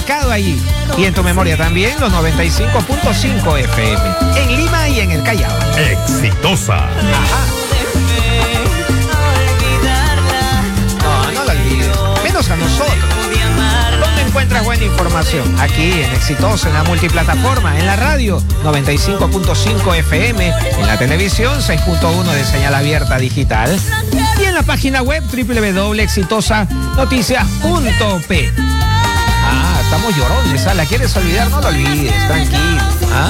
marcado ahí. Y en tu memoria también los 95.5 FM. En Lima y en el Callao. Exitosa. Ajá. No la olvides. Menos a nosotros. ¿Dónde encuentras buena información? Aquí en Exitosa, en la multiplataforma, en la radio 95.5 FM, en la televisión 6.1 de señal abierta digital y en la página web www.exitosanoticias.p. Estamos llorones, ¿la quieres olvidar? No lo olvides, tranquilo.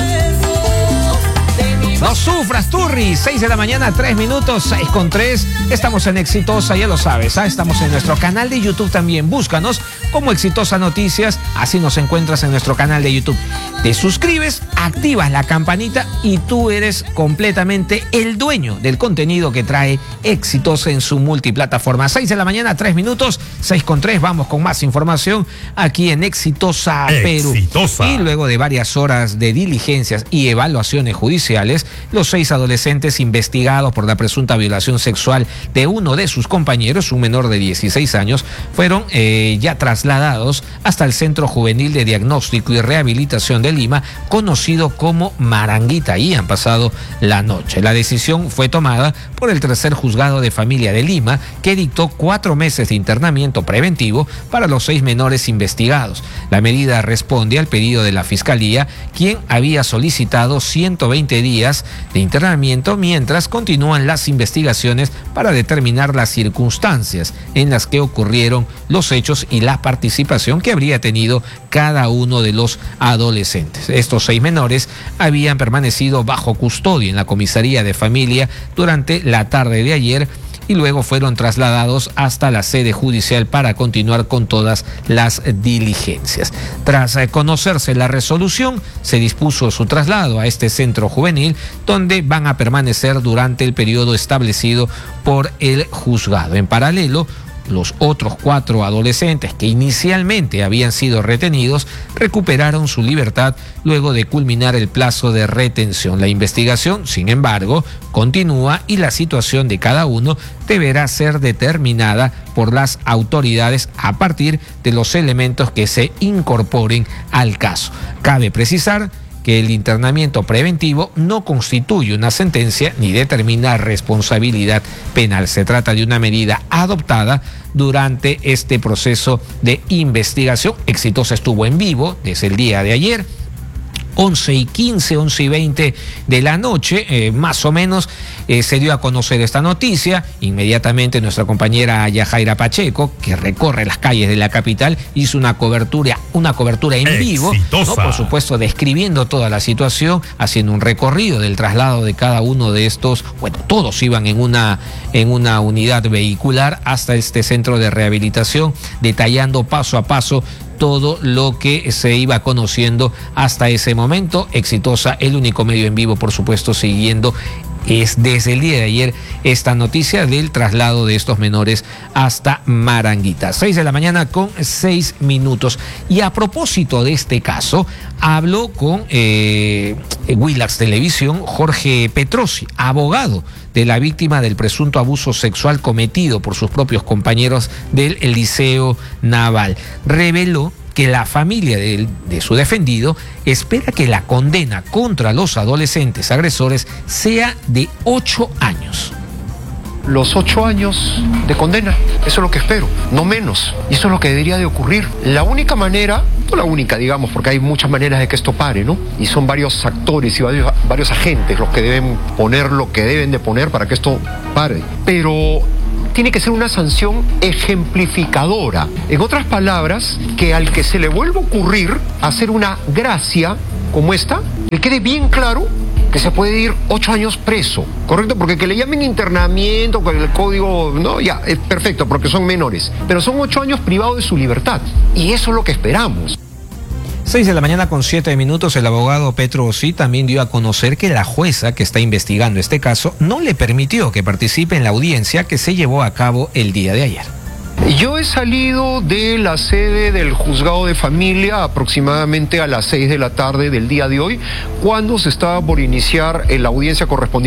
No sufras, Turri. 6 de la mañana, 3 minutos, 6:03. Estamos en Exitosa, ya lo sabes, Estamos en nuestro canal de YouTube también. Búscanos como Exitosa Noticias, así nos encuentras en nuestro canal de YouTube. Te suscribes, activas la campanita y tú eres completamente el dueño del contenido que trae Exitosa en su multiplataforma. 6 de la mañana, 3 minutos, 6:03. Vamos con más información aquí en Exitosa, Perú. Y luego de varias horas de diligencias y evaluaciones judiciales, los 6 adolescentes investigados por la presunta violación sexual de uno de sus compañeros, un menor de 16 años, fueron ya trasladados hasta el Centro Juvenil de Diagnóstico y Rehabilitación de Lima, conocido como Maranguita. Ahí han pasado la noche. La decisión fue tomada por el tercer juzgado de familia de Lima, que dictó 4 meses de internamiento preventivo para los 6 menores investigados. La medida responde al pedido de la Fiscalía, quien había solicitado 120 días de internamiento mientras continúan las investigaciones para determinar las circunstancias en las que ocurrieron los hechos y la participación que habría tenido cada uno de los adolescentes. Estos 6 menores habían permanecido bajo custodia en la comisaría de familia durante la tarde de ayer y luego fueron trasladados hasta la sede judicial para continuar con todas las diligencias. Tras conocerse la resolución, se dispuso su traslado a este centro juvenil, donde van a permanecer durante el periodo establecido por el juzgado. En paralelo, los otros 4 adolescentes que inicialmente habían sido retenidos recuperaron su libertad luego de culminar el plazo de retención. La investigación, sin embargo, continúa y la situación de cada uno deberá ser determinada por las autoridades a partir de los elementos que se incorporen al caso. Cabe precisar que el internamiento preventivo no constituye una sentencia ni determina responsabilidad penal. Se trata de una medida adoptada durante este proceso de investigación. Exitosa estuvo en vivo desde el día de ayer. 11:15, 11:20 de la noche, más o menos, se dio a conocer esta noticia. Inmediatamente nuestra compañera Yajaira Pacheco, que recorre las calles de la capital, hizo una cobertura en vivo, ¿no? Por supuesto, describiendo toda la situación, haciendo un recorrido del traslado de cada uno de estos. Bueno, todos iban en una unidad vehicular hasta este centro de rehabilitación, detallando paso a paso todo lo que se iba conociendo hasta ese momento. Exitosa, el único medio en vivo, por supuesto, siguiendo desde el día de ayer esta noticia del traslado de estos menores hasta Maranguita. 6 de la mañana con 6 minutos. Y a propósito de este caso, habló con Willax Televisión Jorge Petrosi, abogado de la víctima del presunto abuso sexual cometido por sus propios compañeros del Liceo Naval. Reveló que la familia de su defendido espera que la condena contra los adolescentes agresores sea de 8 años. Los 8 años de condena, eso es lo que espero, no menos, y eso es lo que debería de ocurrir. La única manera, no la única, digamos, porque hay muchas maneras de que esto pare, ¿no? Y son varios actores y varios agentes los que deben poner lo que deben de poner para que esto pare. Pero tiene que ser una sanción ejemplificadora. En otras palabras, que al que se le vuelva a ocurrir hacer una gracia como esta, le quede bien claro que se puede ir 8 años preso, ¿correcto? Porque que le llamen internamiento con el código, no, ya, es perfecto, porque son menores. Pero son 8 años privados de su libertad. Y eso es lo que esperamos. 6 de la mañana con 7 minutos, el abogado Petrosi también dio a conocer que la jueza que está investigando este caso no le permitió que participe en la audiencia que se llevó a cabo el día de ayer. Yo he salido de la sede del juzgado de familia aproximadamente a las 6 de la tarde del día de hoy, cuando se estaba por iniciar la audiencia correspondiente